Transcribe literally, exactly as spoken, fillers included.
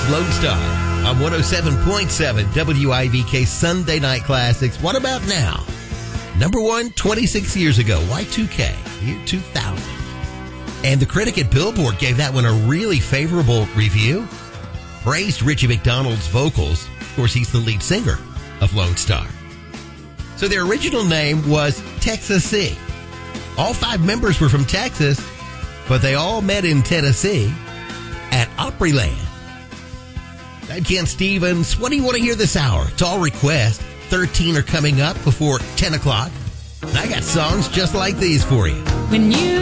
Lone Star on one oh seven point seven W I V K Sunday Night Classics. What about now? Number one, twenty-six years ago, Y two K, year two thousand. And the critic at Billboard gave that one a really favorable review. Praised Richie McDonald's vocals. Of course, he's the lead singer of Lone Star. So their original name was Texas-C. All five members were from Texas, but they all met in Tennessee at Opryland. I'm Ken Stevens. What do you want to hear this hour? It's all request. thirteen are coming up before ten o'clock. And I got songs just like these for you. When you